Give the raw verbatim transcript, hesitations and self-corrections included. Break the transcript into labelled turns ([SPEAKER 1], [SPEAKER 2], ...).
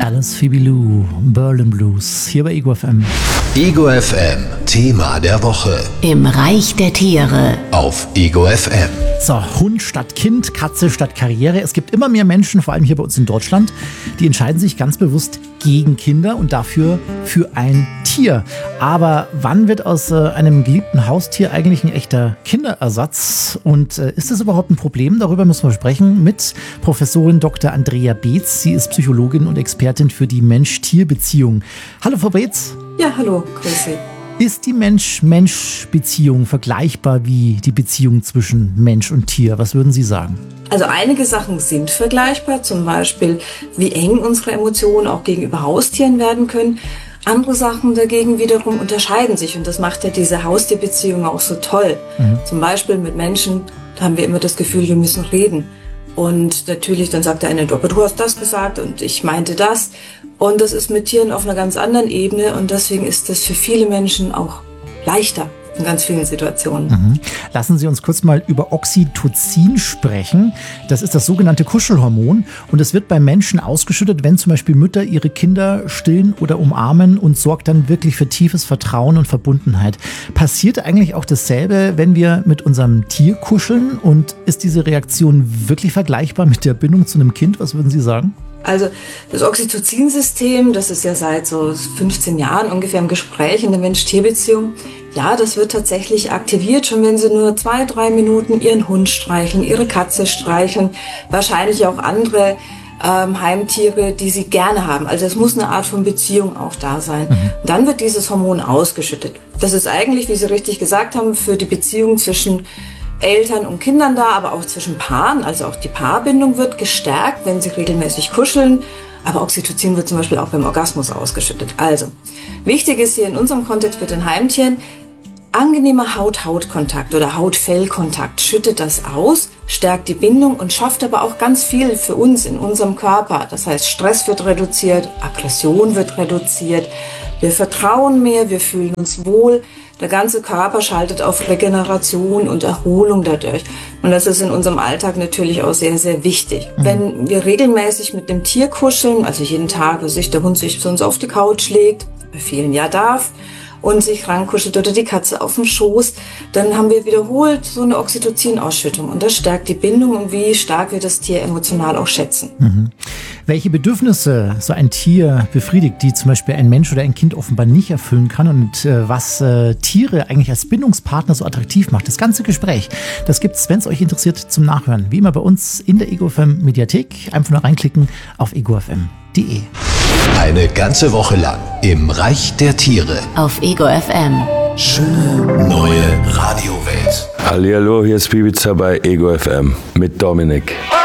[SPEAKER 1] Alice Phoebe Lou, Berlin Blues, hier bei Ego F M.
[SPEAKER 2] Ego F M, Thema der Woche.
[SPEAKER 3] Im Reich der Tiere.
[SPEAKER 2] Auf Ego F M.
[SPEAKER 1] So, Hund statt Kind, Katze statt Karriere. Es gibt immer mehr Menschen, vor allem hier bei uns in Deutschland, die entscheiden sich ganz bewusst gegen Kinder und dafür für ein Tier. Aber wann wird aus äh, einem geliebten Haustier eigentlich ein echter Kinderersatz? Und äh, ist das überhaupt ein Problem? Darüber müssen wir sprechen mit Professorin Doktor Andrea Beetz. Sie ist Psychologin und Expertin für die Mensch-Tier-Beziehung. Hallo, Frau Beetz.
[SPEAKER 4] Ja, hallo, grüße.
[SPEAKER 1] Ist die Mensch-Mensch-Beziehung vergleichbar wie die Beziehung zwischen Mensch und Tier? Was würden Sie sagen?
[SPEAKER 4] Also einige Sachen sind vergleichbar, zum Beispiel wie eng unsere Emotionen auch gegenüber Haustieren werden können. Andere Sachen dagegen wiederum unterscheiden sich und das macht ja diese Haustierbeziehung auch so toll. Mhm. Zum Beispiel mit Menschen, da haben wir immer das Gefühl, wir müssen reden. Und natürlich, dann sagt der eine, aber du hast das gesagt und ich meinte das. Und das ist mit Tieren auf einer ganz anderen Ebene und deswegen ist das für viele Menschen auch leichter in ganz vielen Situationen.
[SPEAKER 1] Mhm. Lassen Sie uns kurz mal über Oxytocin sprechen. Das ist das sogenannte Kuschelhormon und es wird bei Menschen ausgeschüttet, wenn zum Beispiel Mütter ihre Kinder stillen oder umarmen und sorgt dann wirklich für tiefes Vertrauen und Verbundenheit. Passiert eigentlich auch dasselbe, wenn wir mit unserem Tier kuscheln und ist diese Reaktion wirklich vergleichbar mit der Bindung zu einem Kind? Was würden Sie sagen?
[SPEAKER 4] Also das Oxytocin-System, das ist ja seit so fünfzehn Jahren ungefähr im Gespräch in der Mensch-Tier-Beziehung. Ja, das wird tatsächlich aktiviert, schon wenn Sie nur zwei, drei Minuten Ihren Hund streicheln, Ihre Katze streicheln, wahrscheinlich auch andere ähm, Heimtiere, die Sie gerne haben. Also es muss eine Art von Beziehung auch da sein. Mhm. Dann wird dieses Hormon ausgeschüttet. Das ist eigentlich, wie Sie richtig gesagt haben, für die Beziehung zwischen Eltern und Kindern da, aber auch zwischen Paaren, also auch die Paarbindung wird gestärkt, wenn sie regelmäßig kuscheln, aber Oxytocin wird zum Beispiel auch beim Orgasmus ausgeschüttet. Also, wichtig ist hier in unserem Kontext mit den Heimtieren, angenehmer Haut-Haut-Kontakt oder Haut-Fell-Kontakt schüttet das aus, stärkt die Bindung und schafft aber auch ganz viel für uns in unserem Körper. Das heißt, Stress wird reduziert, Aggression wird reduziert, wir vertrauen mehr, wir fühlen uns wohl. Der ganze Körper schaltet auf Regeneration und Erholung dadurch. Und das ist in unserem Alltag natürlich auch sehr, sehr wichtig. Mhm. Wenn wir regelmäßig mit dem Tier kuscheln, also jeden Tag, wo sich der Hund sich sonst auf die Couch legt, bei vielen ja darf, und sich rankuschelt oder die Katze auf dem Schoß, dann haben wir wiederholt so eine Oxytocin-Ausschüttung. Und das stärkt die Bindung und wie stark wir das Tier emotional auch schätzen.
[SPEAKER 1] Mhm. Welche Bedürfnisse so ein Tier befriedigt, die zum Beispiel ein Mensch oder ein Kind offenbar nicht erfüllen kann und äh, was äh, Tiere eigentlich als Bindungspartner so attraktiv macht. Das ganze Gespräch, das gibt's, wenn es euch interessiert, zum Nachhören. Wie immer bei uns in der Ego F M Mediathek. Einfach nur reinklicken auf ego f m punkt d e.
[SPEAKER 2] Eine ganze Woche lang im Reich der Tiere.
[SPEAKER 3] Auf Ego F M.
[SPEAKER 2] Schöne neue Radiowelt.
[SPEAKER 5] Hallihallo, hier ist Bibiza bei Ego F M mit Dominik.